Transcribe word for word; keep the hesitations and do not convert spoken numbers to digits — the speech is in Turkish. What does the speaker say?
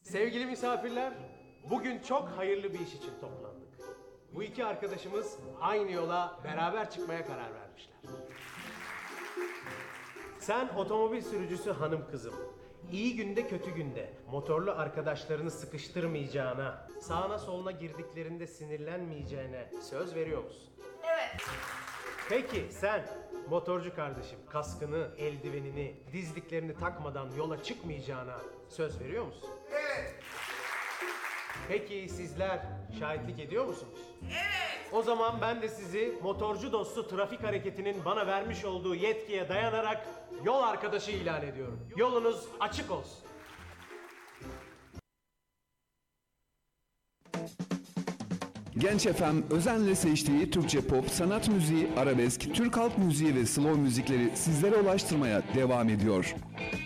Sevgili misafirler, bugün çok hayırlı bir iş için toplandık. Bu iki arkadaşımız aynı yola beraber çıkmaya karar vermişler. Sen otomobil sürücüsü hanım kızım. İyi günde kötü günde motorlu arkadaşlarını sıkıştırmayacağına, sağına soluna girdiklerinde sinirlenmeyeceğine söz veriyor musun? Evet. Peki sen motorcu kardeşim kaskını, eldivenini, dizliklerini takmadan yola çıkmayacağına söz veriyor musun? Evet. Peki sizler şahitlik ediyor musunuz? Evet. O zaman ben de sizi motorcu dostu trafik hareketinin bana vermiş olduğu yetkiye dayanarak yol arkadaşı ilan ediyorum. Yolunuz açık olsun. Genç F M özenle seçtiği Türkçe pop, sanat müziği, arabesk, Türk halk müziği ve slow müzikleri sizlere ulaştırmaya devam ediyor.